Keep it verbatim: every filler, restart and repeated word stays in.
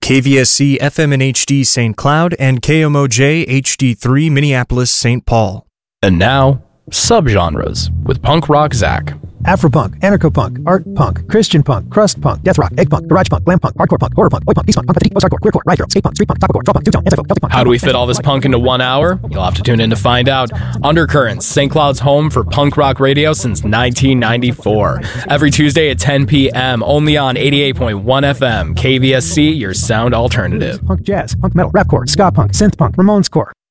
K V S C F M and H D Saint Cloud, and K M O J H D three Minneapolis Saint Paul. And now, subgenres with Punk Rock Zach. Afropunk, anarcho-punk, art punk, Christian punk, crust punk, death rock, egg punk, garage punk, glam punk, hardcore punk, horror punk, oi punk, peace punk, punk post hardcore, queercore, riot girl, skate punk, street punk, taco skate punk, two-tone, anti-folk, Celtic punk. How do we fit all this punk into one hour? You'll have to tune in to find out. Undercurrents, Saint Cloud's home for punk rock radio since nineteen ninety-four. Every Tuesday at ten p.m. only on eighty-eight point one F M. K V S C, your sound alternative. Punk jazz, punk metal, rapcore, ska punk, synth punk, Ramones core,